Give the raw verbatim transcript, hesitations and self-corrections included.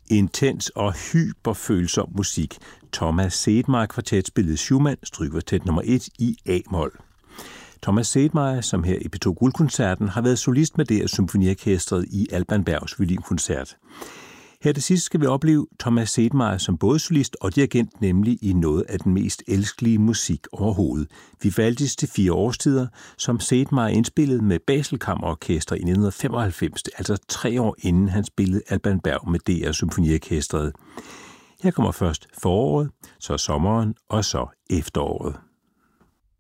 intens og hyperfølsom musik. Thomas Sedmeier kvartet spillede Schumann, strygekvartet nummer et i A-mol. Thomas Sedmeier, som her i P to Guldkoncerten, har været solist med D R Symfoniorkestret i Alban Bergs violinkoncert. Her til sidst skal vi opleve Thomas Sedmeier som både solist og dirigent, nemlig i noget af den mest elskelige musik overhovedet. Vivaldis til fire årstider, som Sedmeier indspillede med Basel Kammerorkester i nitten femoghalvfems, altså tre år inden han spillede Alban Berg med D R Symfoniorkestret. Her kommer først foråret, så sommeren og så efteråret.